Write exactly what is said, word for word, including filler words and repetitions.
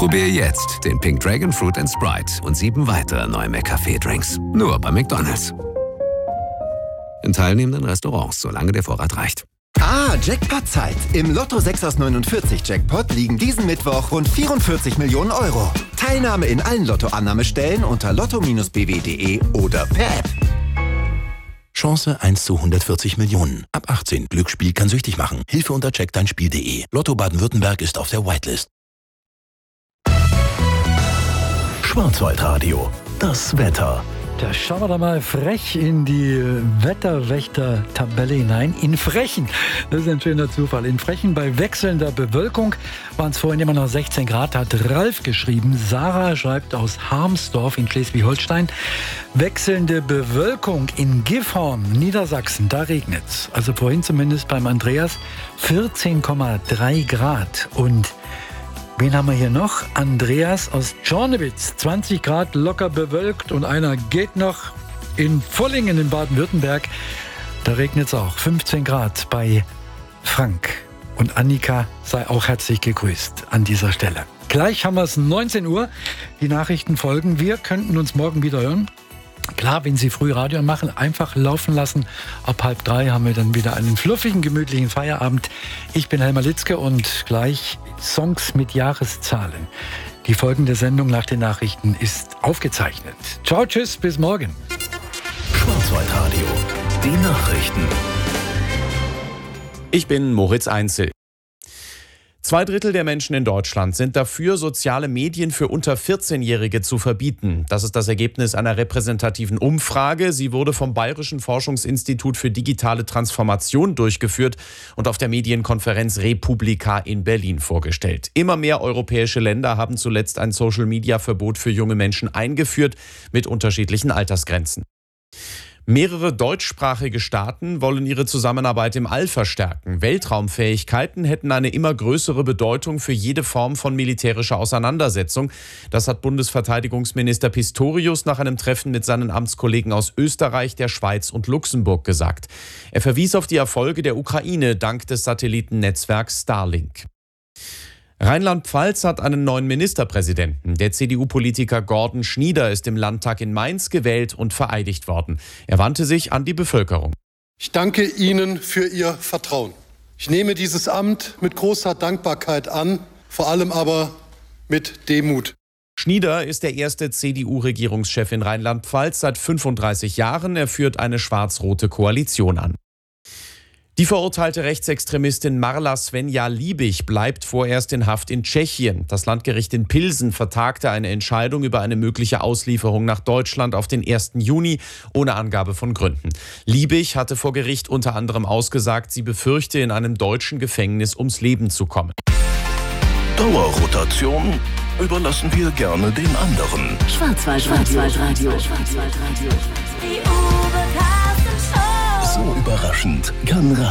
Probier jetzt den Pink Dragon Fruit and Sprite und sieben weitere neue McCafé-Drinks. Nur bei McDonald's. In teilnehmenden Restaurants, solange der Vorrat reicht. Ah, Jackpot-Zeit. Im Lotto sechs aus neunundvierzig Jackpot liegen diesen Mittwoch rund vierundvierzig Millionen Euro. Teilnahme in allen Lottoannahmestellen unter lotto Bindestrich b w punkt de oder per App. Chance eins zu hundertvierzig Millionen. Ab achtzehn. Glücksspiel kann süchtig machen. Hilfe unter check dein Spiel punkt de. Lotto Baden-Württemberg ist auf der Whitelist. Schwarzwaldradio. Das Wetter. Da schauen wir da mal frech in die Wetterwächter-Tabelle hinein. In Frechen, das ist ein schöner Zufall. In Frechen bei wechselnder Bewölkung waren es vorhin immer noch sechzehn Grad, hat Ralf geschrieben. Sarah schreibt aus Harmsdorf in Schleswig-Holstein. Wechselnde Bewölkung in Gifhorn, Niedersachsen, da regnet's. Also vorhin zumindest beim Andreas vierzehn Komma drei Grad. Und wen haben wir hier noch? Andreas aus Tschornewitz. zwanzig Grad locker bewölkt und einer geht noch in Vollingen in Baden-Württemberg. Da regnet es auch. fünfzehn Grad bei Frank. Und Annika sei auch herzlich gegrüßt an dieser Stelle. Gleich haben wir es neunzehn Uhr. Die Nachrichten folgen. Wir könnten uns morgen wieder hören. Klar, wenn Sie früh Radio machen, einfach laufen lassen. Ab halb drei haben wir dann wieder einen fluffigen, gemütlichen Feierabend. Ich bin Helmer Litzke und gleich Songs mit Jahreszahlen. Die folgende Sendung nach den Nachrichten ist aufgezeichnet. Ciao, tschüss, bis morgen. Schwarzwaldradio. Die Nachrichten. Ich bin Moritz Einzel. Zwei Drittel der Menschen in Deutschland sind dafür, soziale Medien für unter vierzehnjährige zu verbieten. Das ist das Ergebnis einer repräsentativen Umfrage. Sie wurde vom Bayerischen Forschungsinstitut für digitale Transformation durchgeführt und auf der Medienkonferenz Republika in Berlin vorgestellt. Immer mehr europäische Länder haben zuletzt ein Social-Media-Verbot für junge Menschen eingeführt, mit unterschiedlichen Altersgrenzen. Mehrere deutschsprachige Staaten wollen ihre Zusammenarbeit im All verstärken. Weltraumfähigkeiten hätten eine immer größere Bedeutung für jede Form von militärischer Auseinandersetzung. Das hat Bundesverteidigungsminister Pistorius nach einem Treffen mit seinen Amtskollegen aus Österreich, der Schweiz und Luxemburg gesagt. Er verwies auf die Erfolge der Ukraine dank des Satellitennetzwerks Starlink. Rheinland-Pfalz hat einen neuen Ministerpräsidenten. Der C D U-Politiker Gordon Schnieder ist im Landtag in Mainz gewählt und vereidigt worden. Er wandte sich an die Bevölkerung. Ich danke Ihnen für Ihr Vertrauen. Ich nehme dieses Amt mit großer Dankbarkeit an, vor allem aber mit Demut. Schnieder ist der erste C D U-Regierungschef in Rheinland-Pfalz seit fünfunddreißig Jahren. Er führt eine schwarz-rote Koalition an. Die verurteilte Rechtsextremistin Marla Svenja Liebig bleibt vorerst in Haft in Tschechien. Das Landgericht in Pilsen vertagte eine Entscheidung über eine mögliche Auslieferung nach Deutschland auf den ersten Juni, ohne Angabe von Gründen. Liebig hatte vor Gericht unter anderem ausgesagt, sie befürchte, in einem deutschen Gefängnis ums Leben zu kommen. Dauerrotation überlassen wir gerne den anderen. Schwarzwaldradio. So überraschend kann